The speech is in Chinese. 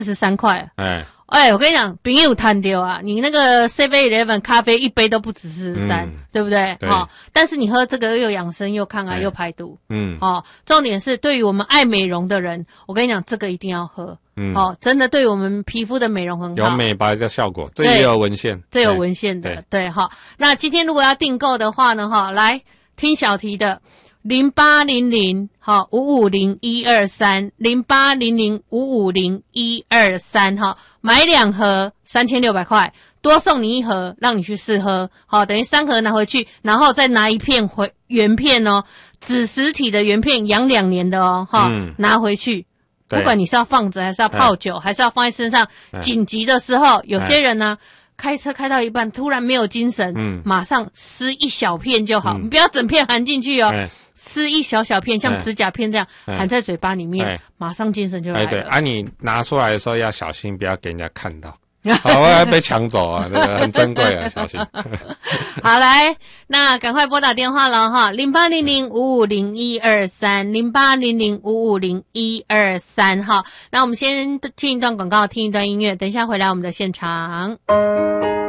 43块。我跟你讲，朋友贪丢啊，你那个 7-Eleven 咖啡一杯都不止43，对不对？ 对。 但是你喝这个又养生又抗癌又排毒。重点是对于我们爱美容的人，我跟你讲，这个一定要喝。真的对我们皮肤的美容很好， 有美白的效果，这也有文献， 这有文献的，对那今天如果要订购的话呢，来听小题的0800-550-123，0800-550-123买2盒3600块，多送你1盒，让你去试喝，等于3盒拿回去，然后再拿一片原片哦，纸实体的原片养2年的哦，拿回去。不管你是要放着还是要泡酒还是要放在身上，紧急的时候，有些人呢开车开到一半突然没有精神，马上撕一小片就好，你不要整片含进去哦，撕一小片像指甲片这样含在嘴巴里面，马上精神就来了。 对你拿出来的时候要小心，不要给人家看到。好，我要被抢走啊！这个很珍贵啊，小心。 好，来，那赶快拨打电话了哈，0800-550-123，0800-550-123哈。那我们先听一段广告，听一段音乐，等一下回来我们的现场。